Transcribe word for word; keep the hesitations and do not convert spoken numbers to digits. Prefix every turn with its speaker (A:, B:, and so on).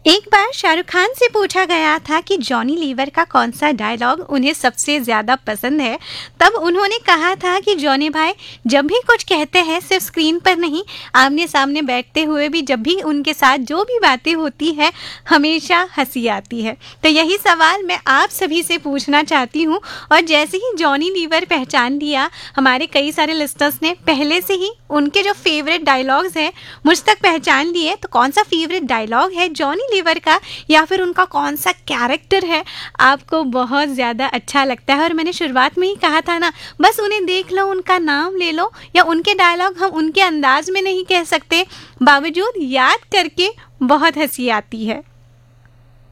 A: एक बार शाहरुख खान से पूछा गया था कि जॉनी लीवर का कौन सा डायलॉग उन्हें सबसे ज्यादा पसंद है। तब उन्होंने कहा था कि जॉनी भाई जब भी कुछ कहते हैं, सिर्फ स्क्रीन पर नहीं, आमने सामने बैठते हुए भी जब भी उनके साथ जो भी बातें होती है, हमेशा हंसी आती है। तो यही सवाल मैं आप सभी से पूछना चाहती हूँ। और जैसे ही जॉनी लीवर पहचान लिया, हमारे कई सारे लिस्टर्स ने पहले से ही उनके जो फेवरेट डायलॉग्स हैं मुझ तक पहचान लिए। तो कौन सा फेवरेट डायलॉग है जॉनी लीवर का, या फिर उनका कौन सा कैरेक्टर है आपको बहुत ज़्यादा अच्छा लगता है? और मैंने शुरुआत में ही कहा था ना, बस उन्हें देख लो, उनका नाम ले लो, या उनके डायलॉग हम उनके अंदाज में नहीं कह सकते, बावजूद याद करके बहुत हंसी आती है।